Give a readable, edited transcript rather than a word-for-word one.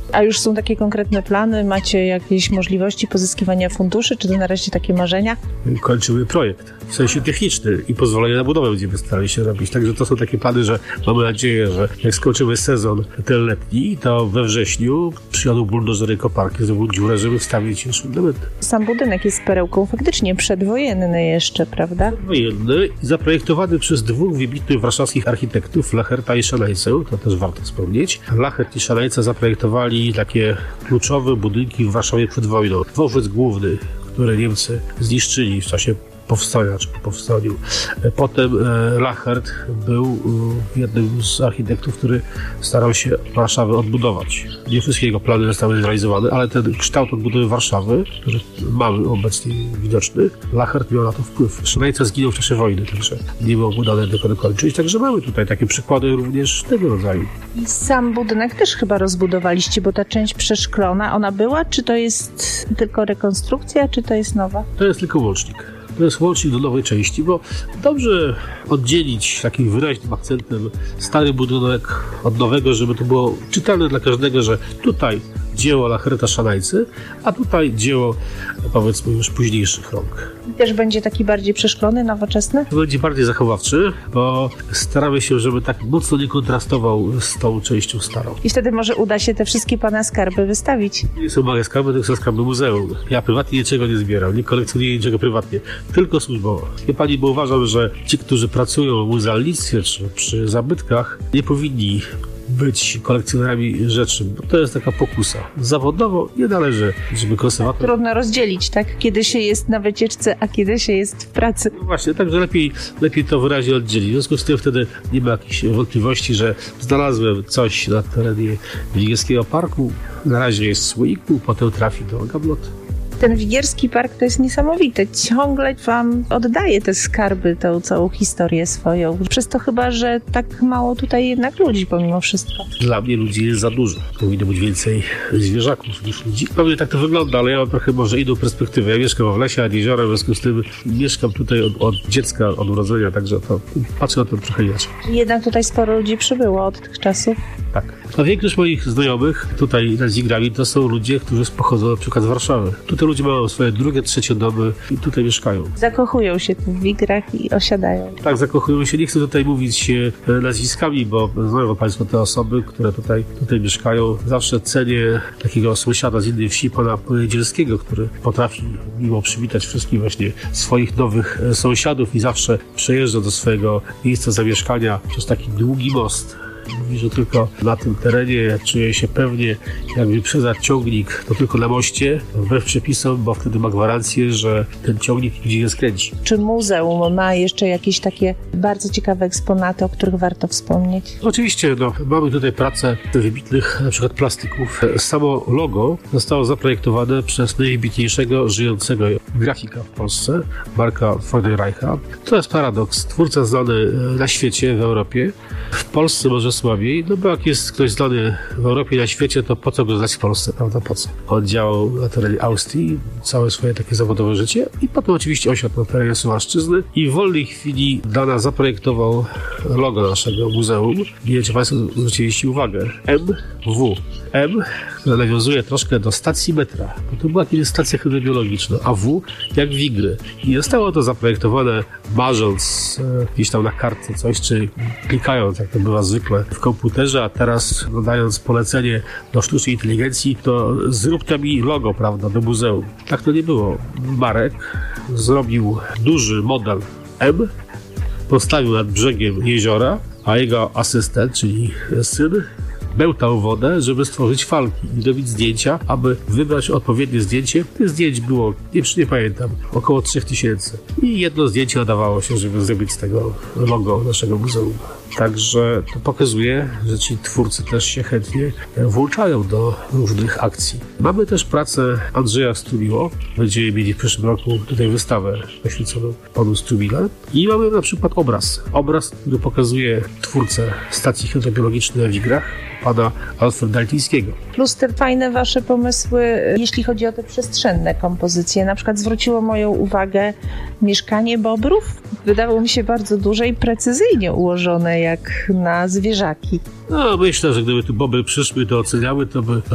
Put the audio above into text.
A już są takie konkretne plany? Macie jakieś możliwości pozyskiwania funduszy? Czy to na razie takie marzenia? Kończymy projekt w sensie techniczny i pozwolenie na budowę będziemy starali się robić. Także to są takie plany, że mamy nadzieję, że jak skończymy sezon ten letni, to we wrześniu przyjadą buldożery, koparki, zrobią dziurę, żeby wstawić już fundamenty. Sam budynek jest perełką faktycznie przedwojenny jeszcze, prawda? Przedwojenny i zaprojektowany przez dwóch wybitnych warszawskich architektów, Lacherta i Szanajcę, to też warto wspomnieć. Lachert i Szanajca zaprojektowali takie kluczowe budynki w Warszawie przed wojną. Dworzec główny, który Niemcy zniszczyli w czasie powstania, czy po powstaniu. Potem Lachert był jednym z architektów, który starał się Warszawę odbudować. Nie wszystkie jego plany zostały zrealizowane, ale ten kształt odbudowy Warszawy, który mamy obecnie widoczny, Lachert miał na to wpływ. Szanajca zginął w czasie wojny, także nie było mu dane tego dokończyć. Także mamy tutaj takie przykłady również tego rodzaju. I sam budynek też chyba rozbudowaliście, bo ta część przeszklona, ona była? Czy to jest tylko rekonstrukcja, czy to jest nowa? To jest tylko łącznik. To jest łącznik do nowej części, bo dobrze oddzielić takim wyraźnym akcentem stary budynek od nowego, żeby to było czytelne dla każdego, że tutaj dzieło Lacherta Szanajcy, a tutaj dzieło, powiedzmy, już późniejszych rąk. I też będzie taki bardziej przeszklony, nowoczesny? Będzie bardziej zachowawczy, bo staramy się, żeby tak mocno nie kontrastował z tą częścią starą. I wtedy może uda się te wszystkie pana skarby wystawić. Nie są małe skarby, to są skarby muzeum. Ja prywatnie niczego nie zbieram, nie kolekcjonuję niczego prywatnie, tylko służbowo. Wie pani, bo uważam, że ci, którzy pracują w muzealnictwie czy przy zabytkach, nie powinni być kolekcjonerami rzeczy, bo to jest taka pokusa. Zawodowo nie należy, żeby konserwator... Trudno rozdzielić, tak? Kiedy się jest na wycieczce, a kiedy się jest w pracy. No właśnie, także lepiej to wyraźnie oddzielić. W związku z tym wtedy nie ma jakichś wątpliwości, że znalazłem coś na terenie Wigierskiego Parku, na razie jest w słoiku, potem trafi do gablotu. Ten Wigierski Park to jest niesamowite. Ciągle wam oddaje te skarby, tą całą historię swoją. Przez to chyba, że tak mało tutaj jednak ludzi pomimo wszystko. Dla mnie ludzi jest za dużo. Powinno być więcej zwierzaków niż ludzi. Pewnie tak to wygląda, ale ja mam trochę może inną perspektywę. Ja mieszkam w lesie, nad jeziorem, w związku z tym mieszkam tutaj od dziecka, od urodzenia, także to patrzę na to trochę inaczej. Jednak tutaj sporo ludzi przybyło od tych czasów. Tak. A większość moich znajomych tutaj nad Zigrami to są ludzie, którzy pochodzą na przykład z Warszawy. Tutaj ludzie mają swoje drugie, trzecie domy i tutaj mieszkają. Zakochują się tu w Wigrach i osiadają. Tak, zakochują się. Nie chcę tutaj mówić nazwiskami, bo znają państwo te osoby, które tutaj mieszkają. Zawsze cenię takiego sąsiada z innej wsi, pana Pojedzielskiego, który potrafi miło przywitać wszystkich właśnie swoich nowych sąsiadów i zawsze przejeżdża do swojego miejsca zamieszkania przez taki długi most. Mówi, że tylko na tym terenie czuje się pewnie, jak wyprzedać ciągnik, to tylko na moście, wbrew przepisom, bo wtedy ma gwarancję, że ten ciągnik nigdzie nie skręci. Czy muzeum ma jeszcze jakieś takie bardzo ciekawe eksponaty, o których warto wspomnieć? Oczywiście, mamy tutaj pracę wybitnych na przykład plastyków. Samo logo zostało zaprojektowane przez najwybitniejszego żyjącego grafika w Polsce, Marka Freudenreicha. To jest paradoks. Twórca znany na świecie, w Europie, w Polsce może słabiej, no bo jak jest ktoś znany w Europie i na świecie, to po co go znać w Polsce, prawda? Po co? On działał na terenie Austrii, całe swoje takie zawodowe życie i potem oczywiście osiadł na terenie Suwalszczyzny i w wolnej chwili dla nas zaprojektował logo naszego muzeum. Nie wiem, czy państwo zwróciliście uwagę. MW. M, które nawiązuje troszkę do stacji metra, bo to była kiedyś stacja hydrobiologiczna, a W jak Wigry. I zostało to zaprojektowane marząc gdzieś tam na kartce coś, czy klikając, jak to bywa zwykle w komputerze, a teraz dając polecenie do sztucznej inteligencji, to zrób mi logo, prawda, do muzeum. Tak to nie było. Marek zrobił duży model M, postawił nad brzegiem jeziora, a jego asystent, czyli syn, bełtał wodę, żeby stworzyć falki i robić zdjęcia, aby wybrać odpowiednie zdjęcie. Tych zdjęć było, nie pamiętam, około 3000. I jedno zdjęcie nadawało się, żeby zrobić z tego logo naszego muzeum. Także to pokazuje, że ci twórcy też się chętnie włączają do różnych akcji. Mamy też pracę Andrzeja Strumiło. Będziemy mieli w przyszłym roku tutaj wystawę poświęconą panu Strumila. I mamy na przykład obraz, który pokazuje twórcę stacji hydrobiologicznej w Wigrach, pana Alfreda Daltyńskiego. Plus te fajne wasze pomysły, jeśli chodzi o te przestrzenne kompozycje. Na przykład zwróciło moją uwagę mieszkanie bobrów. Wydawało mi się bardzo duże i precyzyjnie ułożone jak na zwierzaki. No, myślę, że gdyby tu bobry przyszły, to oceniały, to by